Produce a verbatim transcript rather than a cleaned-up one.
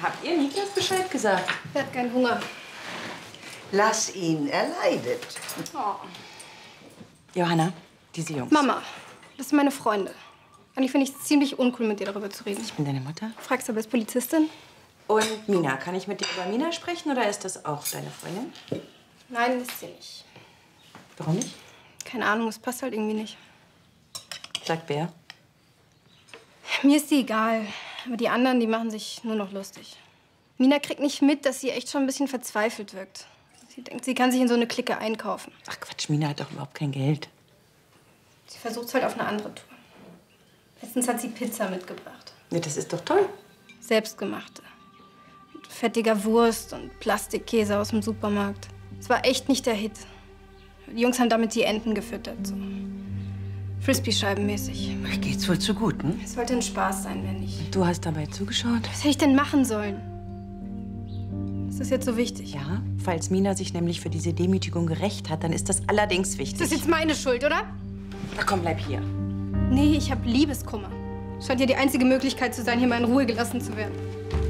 Habt ihr Niklas Bescheid gesagt? Er hat keinen Hunger. Lass ihn, er leidet. Oh. Johanna, diese Jungs. Mama, das sind meine Freunde. Eigentlich finde ich es ziemlich uncool, mit dir darüber zu reden. Ich bin deine Mutter. Fragst du aber als Polizistin? Und Mina, kann ich mit dir über Mina sprechen oder ist das auch deine Freundin? Nein, ist sie nicht. Warum nicht? Keine Ahnung, es passt halt irgendwie nicht. Sagt wer? Mir ist sie egal. Aber die anderen, die machen sich nur noch lustig. Mina kriegt nicht mit, dass sie echt schon ein bisschen verzweifelt wirkt. Sie denkt, sie kann sich in so eine Clique einkaufen. Ach Quatsch, Mina hat doch überhaupt kein Geld. Sie versucht es halt auf eine andere Tour. Letztens hat sie Pizza mitgebracht. Ja, das ist doch toll. Selbstgemachte. Mit fettiger Wurst und Plastikkäse aus dem Supermarkt. Es war echt nicht der Hit. Die Jungs haben damit die Enten gefüttert. So. Frisbee-Scheiben-mäßig. Geht's wohl zu gut, hm? Es sollte ein Spaß sein, wenn nicht. Du hast dabei zugeschaut? Was hätte ich denn machen sollen? Ist das jetzt so wichtig? Ja, falls Mina sich nämlich für diese Demütigung gerecht hat, dann ist das allerdings wichtig. Ist das jetzt meine Schuld, oder? Na komm, bleib hier. Nee, ich habe Liebeskummer. Scheint ja die einzige Möglichkeit zu sein, hier mal in Ruhe gelassen zu werden.